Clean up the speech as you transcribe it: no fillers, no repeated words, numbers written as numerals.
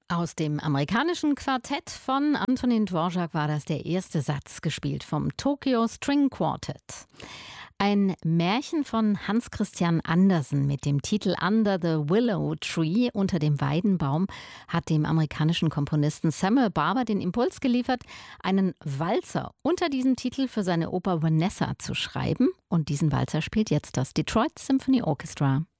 Aus dem amerikanischen Quartett von Antonin Dvorak war das der erste Satz, gespielt vom Tokyo String Quartet. Ein Märchen von Hans Christian Andersen mit dem Titel Under the Willow Tree, unter dem Weidenbaum, hat dem amerikanischen Komponisten Samuel Barber den Impuls geliefert, einen Walzer unter diesem Titel für seine Oper Vanessa zu schreiben. Und diesen Walzer spielt jetzt das Detroit Symphony Orchestra.